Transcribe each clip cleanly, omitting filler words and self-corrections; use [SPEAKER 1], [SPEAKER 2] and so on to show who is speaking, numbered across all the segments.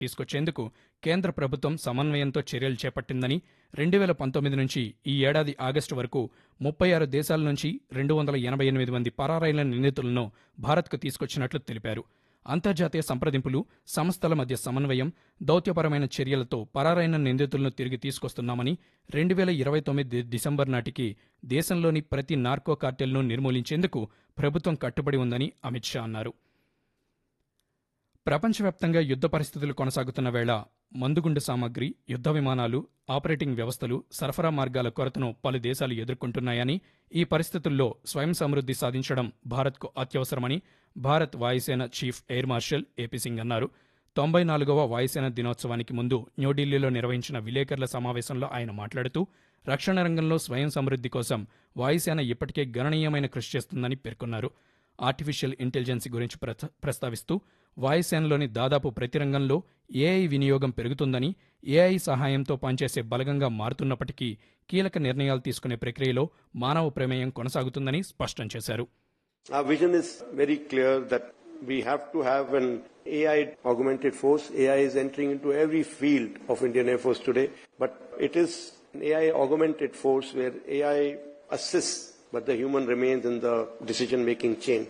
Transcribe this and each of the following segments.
[SPEAKER 1] తీసుకొచ్చేందుకు కేంద్ర ప్రభుత్వం సమన్వయంతో చర్యలు చేపట్టిందని 2019 నుంచి ఈ ఏడాది ఆగస్టు వరకు 36 దేశాల నుంచి 288 మంది పరారైన నిందితులను భారత్కు తీసుకొచ్చినట్లు తెలిపారు. అంతర్జాతీయ సంప్రదింపులు, సంస్థల మధ్య సమన్వయం, దౌత్యపరమైన చర్యలతో పరారైన నిందితులను తిరిగి తీసుకొస్తున్నామని 2029 డిసెంబర్ నాటికి దేశంలోని ప్రతి నార్కో కార్టెల్ను నిర్మూలించేందుకు ప్రభుత్వం కట్టుబడి ఉందని అమిత్ షా అన్నారు. ప్రపంచవ్యాప్తంగా యుద్ధ పరిస్థితులు కొనసాగుతున్న వేళ మందుగుండు సామగ్రి, యుద్ధ విమానాలు, ఆపరేటింగ్ వ్యవస్థలు, సరఫరా మార్గాల కొరతను పలు దేశాలు ఎదుర్కొంటున్నాయని, ఈ పరిస్థితుల్లో స్వయం సమృద్ధి సాధించడం భారత్కు అత్యవసరమని భారత్ వాయుసేన chief air marshal AP Singh అన్నారు. 94వ వాయుసేన దినోత్సవానికి ముందు న్యూఢిల్లీలో నిర్వహించిన విలేకరుల సమావేశంలో ఆయన మాట్లాడుతూ, రక్షణ రంగంలో స్వయం సమృద్ధి కోసం వాయుసేన ఇప్పటికే గణనీయమైన కృషి చేస్తుందని పేర్కొన్నారు. ఆర్టిఫిషియల్ ఇంటెలిజెన్స్ గురించి ప్రస్తావిస్తూ, వాయుసేనలోని దాదాపు ప్రతి రంగంలో ఏఐ వినియోగం పెరుగుతుందని, ఏఐ సహాయంతో పనిచేసే బలగంగా మారుతున్నప్పటికీ కీలక నిర్ణయాలు తీసుకునే ప్రక్రియలో మానవ ప్రమేయం కొనసాగుతుందని స్పష్టం చేశారు.
[SPEAKER 2] Our vision is very clear that we have to have an AI augmented force. AI is entering into every field of Indian Air Force today, but it is an AI augmented force where AI assists, but the human remains in the decision-making chain.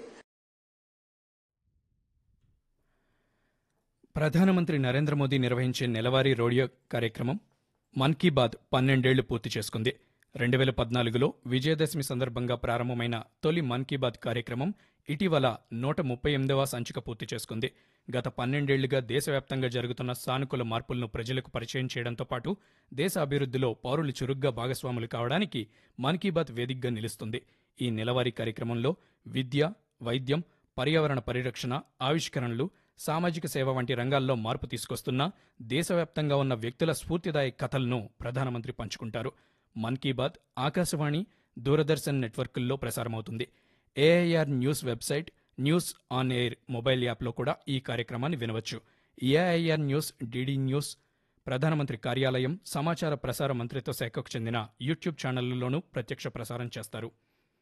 [SPEAKER 1] ప్రధానమంత్రి నరేంద్ర మోదీ నిర్వహించే నెలవారీ radio కార్యక్రమం మన్ కీ బాత్ 12 ఏళ్లు పూర్తి చేసుకుంది. 2014లో విజయదశమి సందర్భంగా ప్రారంభమైన తొలి మన్ కీ బాత్ కార్యక్రమం ఇటీవల 138వ సంచిక పూర్తి చేసుకుంది. గత 12 ఏళ్లుగా దేశవ్యాప్తంగా జరుగుతున్న సానుకూల మార్పులను ప్రజలకు పరిచయం చేయడంతో పాటు దేశ అభివృద్ధిలో పౌరులు చురుగ్గా భాగస్వాములు కావడానికి మన్ కీ బాత్ వేదికగా నిలుస్తుంది. ఈ నెలవారీ కార్యక్రమంలో విద్య, వైద్యం, పర్యావరణ పరిరక్షణ, ఆవిష్కరణలు, సామాజిక సేవ వంటి రంగాల్లో మార్పు తీసుకొస్తున్న దేశవ్యాప్తంగా ఉన్న వ్యక్తుల స్ఫూర్తిదాయక కథలను ప్రధానమంత్రి పంచుకుంటారు. మన్ కీ బాత్ ఆకాశవాణి, దూరదర్శన్ నెట్వర్కుల్లో ప్రసారమవుతుంది. AIR news website, news on air mobile యాప్లో కూడా ఈ కార్యక్రమాన్ని వినవచ్చు. ఏఐఆర్ న్యూస్, డిడి న్యూస్, ప్రధానమంత్రి కార్యాలయం, సమాచార ప్రసార మంత్రిత్వ శాఖకు చెందిన యూట్యూబ్ ఛానళ్లలోనూ ప్రత్యక్ష ప్రసారం చేస్తారు.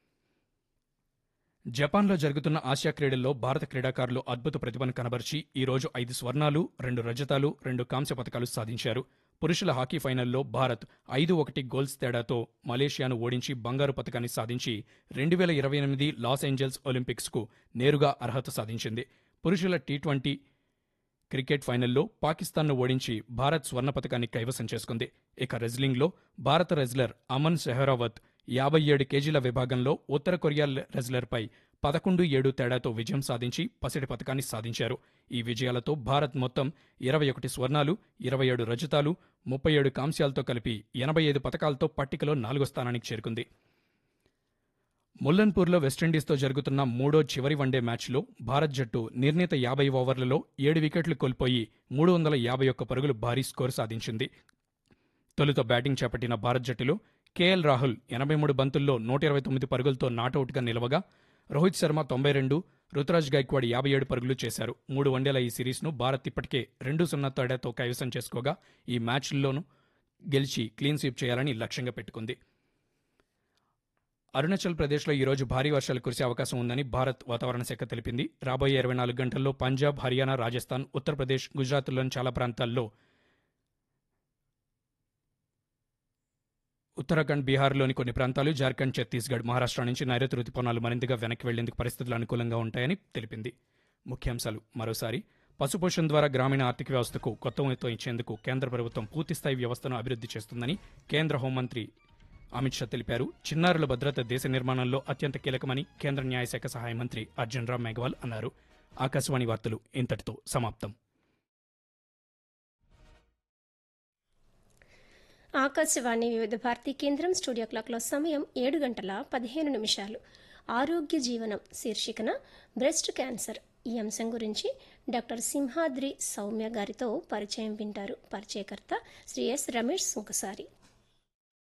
[SPEAKER 1] జపాన్లో జరుగుతున్న ఆసియా క్రీడల్లో భారత క్రీడాకారులు అద్భుత ప్రతిభను కనబరిచి ఈరోజు 5 స్వర్ణాలు, 2 రజతాలు, 2 కాంస్య పతకాలు సాధించారు. పురుషుల హాకీ ఫైనల్లో భారత్ 5-1 గోల్స్ తేడాతో మలేషియాను ఓడించి బంగారు పతకాన్ని సాధించి 2028 లాస్ ఏంజల్స్ ఒలింపిక్స్కు నేరుగా అర్హత సాధించింది. పురుషుల టీ20 క్రికెట్ ఫైనల్లో పాకిస్తాన్ను ఓడించి భారత్ స్వర్ణ పతకాన్ని కైవసం చేసుకుంది. ఇక రెజ్లింగ్లో భారత రెజ్లర్ అమన్ సెహ్రావత్ 57 కేజీల విభాగంలో ఉత్తర కొరియా రెజ్లర్పై 11-7 తేడాతో విజయం సాధించి పసిడి పతకాన్ని సాధించారు. ఈ విజయాలతో భారత్ మొత్తం 21 స్వర్ణాలు, 27 రజతాలు, 37 కాంస్యాలతో కలిపి 85 పతకాలతో పట్టికలో 4వ స్థానానికి చేరుకుంది. ముల్లన్పూర్లో వెస్టిండీస్తో జరుగుతున్న 3వ చివరి వన్డే మ్యాచ్లో భారత్ జట్టు నిర్ణీత 50 ఓవర్లలో 7 వికెట్లు కోల్పోయి 351 పరుగులు భారీ స్కోరు సాధించింది. తొలుత బ్యాటింగ్ చేపట్టిన భారత్ జట్టులో కేఎల్ రాహుల్ 83 బంతుల్లో 129 పరుగులతో నాటౌట్గా నిలవగా, రోహిత్ శర్మ 92, రుతురాజ్ గైక్వాడ్ 57 పరుగులు చేశారు. 3 వన్డేల ఈ సిరీస్ను భారత్ ఇప్పటికే 2-0 తేడాతో కైవసం చేసుకోగా ఈ మ్యాచ్ల్లోనూ గెలిచి క్లీన్ స్వీప్ చేయాలని లక్ష్యంగా పెట్టుకుంది. అరుణాచల్ ప్రదేశ్లో ఈరోజు భారీ వర్షాలు కురిసే అవకాశం ఉందని భారత్ వాతావరణ శాఖ తెలిపింది. రాబోయే 24 గంటల్లో పంజాబ్, హర్యానా, రాజస్థాన్, ఉత్తరప్రదేశ్, గుజరాత్లోని చాలా ప్రాంతాల్లో, ఉత్తరాఖండ్, బీహార్లోని కొన్ని ప్రాంతాలు, జార్ఖండ్, ఛత్తీస్గఢ్, మహారాష్ట్ర నుంచి నైరుతి రుతుపవనాలు మరింతగా వెనక్కి వెళ్లేందుకు పరిస్థితులు అనుకూలంగా ఉంటాయని తెలిపింది. ముఖ్యాంశాలు మరోసారి. పశుపోషణ ద్వారా గ్రామీణ ఆర్థిక వ్యవస్థకు కొత్త ఊతం ఇచ్చేందుకు కేంద్ర ప్రభుత్వం పూర్తిస్థాయి వ్యవస్థను అభివృద్ధి చేస్తుందని కేంద్ర హోంమంత్రి అమిత్ షా తెలిపారు. చిన్నారుల భద్రత దేశ నిర్మాణంలో అత్యంత కీలకమని కేంద్ర న్యాయశాఖ సహాయ మంత్రి అర్జున్ రామ్ మేఘవాల్ అన్నారు. ఆకాశవాణి వార్తలు ఇంతటితో సమాప్తం.
[SPEAKER 3] ఆకాశవాణి వివిధ భారతీ కేంద్రం స్టూడియో క్లాక్లో సమయం 7:15. ఆరోగ్య జీవనం శీర్షికన బ్రెస్ట్ క్యాన్సర్ ఈ అంశం గురించి డాక్టర్ సింహాద్రి సౌమ్య గారితో పరిచయం వింటారు. పరిచయకర్త శ్రీ ఎస్ రమేష్ సుంకసారి.